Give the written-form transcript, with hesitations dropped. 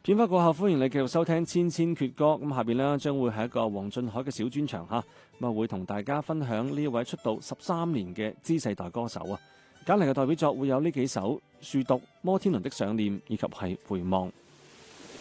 片花過後，歡迎你繼續收聽千千闕歌。咁下邊呢，將會係一個黃俊凱嘅小專場嚇，咁啊會同大家分享呢一位出道13年嘅Z世代歌手啊。揀嚟嘅代表作會有呢幾首《樹讀》、《摩天輪的想念》以及係《回望》。